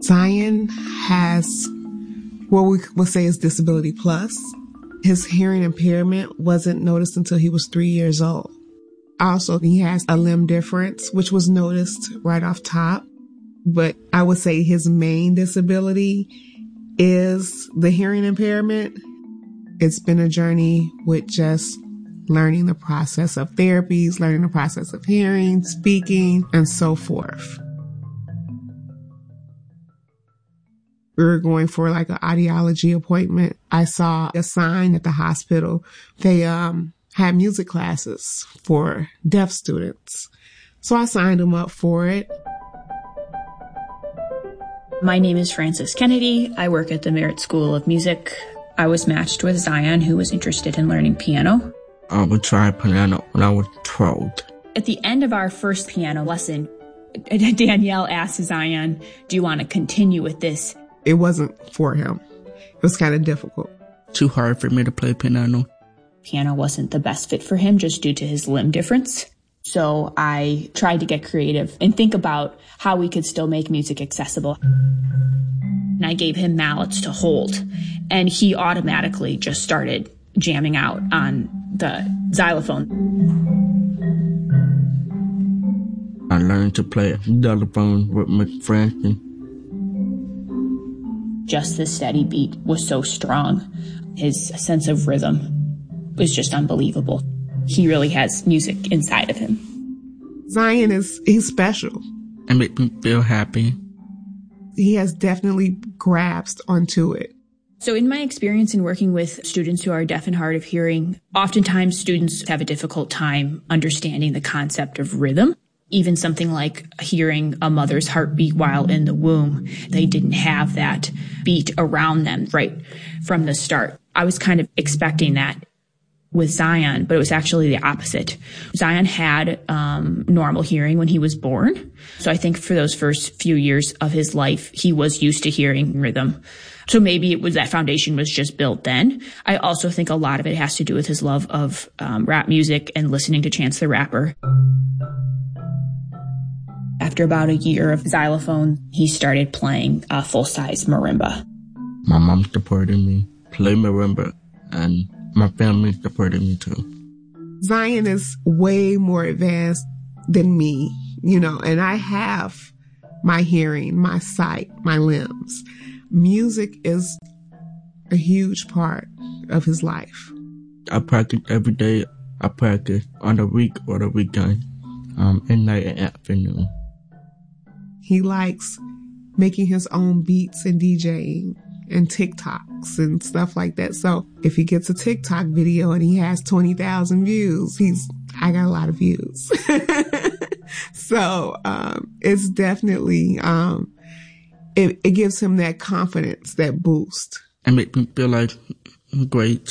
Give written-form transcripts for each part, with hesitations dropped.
Zion has what we would say is disability plus. His hearing impairment wasn't noticed until he was 3 years old. Also, he has a limb difference, which was noticed right off top. But I would say his main disability is the hearing impairment. It's been a journey with just learning the process of therapies, learning the process of hearing, speaking, and so forth. We were going for like an audiology appointment. I saw a sign at the hospital. They had music classes for deaf students. So I signed him up for it. My name is Frances Kennedy. I work at the Merritt School of Music. I was matched with Zion, who was interested in learning piano. I would try piano when I was 12. At the end of our first piano lesson, Danielle asked Zion, "Do you want to continue with this?" It wasn't for him. It was kind of difficult. Too hard for me to play piano. Piano wasn't the best fit for him just due to his limb difference. So I tried to get creative and think about how we could still make music accessible. And I gave him mallets to hold, and he automatically just started jamming out on the xylophone. I learned to play xylophone with my friends. Just the steady beat was so strong. His sense of rhythm was just unbelievable. He really has music inside of him. Zion he's special. It makes me feel happy. He has definitely grasped onto it. So in my experience in working with students who are deaf and hard of hearing, oftentimes students have a difficult time understanding the concept of rhythm. Even something like hearing a mother's heartbeat while in the womb, they didn't have that beat around them right from the start. I was kind of expecting that with Zion, but it was actually the opposite. Zion had normal hearing when he was born. So I think for those first few years of his life, he was used to hearing rhythm. So maybe it was that foundation was just built then. I also think a lot of it has to do with his love of rap music and listening to Chance the Rapper. After about a year of xylophone, he started playing a full-size marimba. My mom supported me play marimba, and my family supported me too. Zion is way more advanced than me, and I have my hearing, my sight, my limbs. Music is a huge part of his life. I practice every day. I practice on the week or the weekend, at night and afternoon. He likes making his own beats and DJing and TikToks and stuff like that. So if he gets a TikTok video and he has 20,000 views, I got a lot of views. So it's definitely, it gives him that confidence, that boost. It makes me feel like great.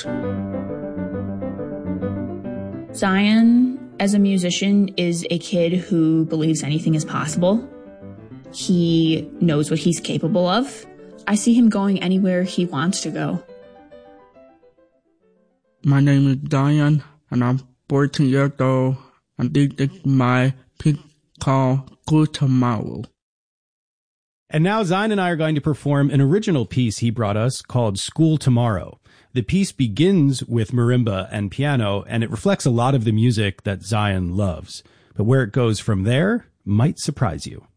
Zion, as a musician, is a kid who believes anything is possible. He knows what he's capable of. I see him going anywhere he wants to go. My name is Zion, and I'm 14 years old, and this is my piece called School Tomorrow. And now Zion and I are going to perform an original piece he brought us called School Tomorrow. The piece begins with marimba and piano, and it reflects a lot of the music that Zion loves. But where it goes from there might surprise you.